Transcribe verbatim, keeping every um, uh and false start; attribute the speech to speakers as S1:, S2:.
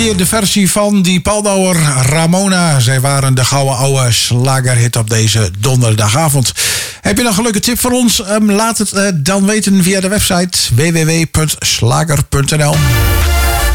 S1: De versie van die Paldauer Ramona. Zij waren de gouden oude slagerhit op deze donderdagavond. Heb je nog een leuke tip voor ons? Um, laat het uh, dan weten via de website w w w punt slager punt n l.